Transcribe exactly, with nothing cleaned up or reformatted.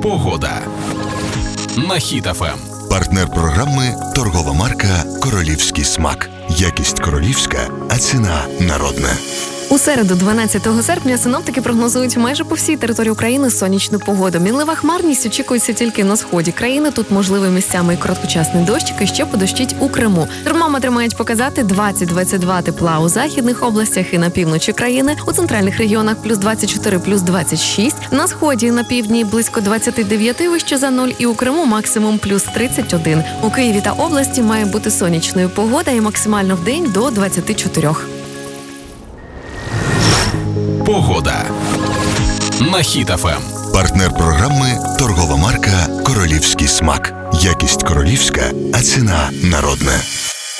Погода на Хіт еф ем. Партнер програми – торгова марка «Королівський смак». Якість королівська, а ціна народна. У середу, дванадцятого серпня, синоптики прогнозують майже по всій території України сонячну погоду. Мінлива хмарність очікується тільки на сході країни. Тут можливий місцями і короткочасний дощик, і ще подощить у Криму. Термометри мають показати двадцять-двадцять два тепла у західних областях і на півночі країни. У центральних регіонах плюс двадцять чотири, плюс двадцять шість. На сході і на півдні близько двадцять дев'ять вище за нуль. І у Криму максимум плюс тридцять один. У Києві та області має бути сонячною погода і максимально в день до двадцять чотири. Погода на Хіт еф ем. Партнер програми – торгова марка «Королівський смак». Якість королівська, а ціна народна.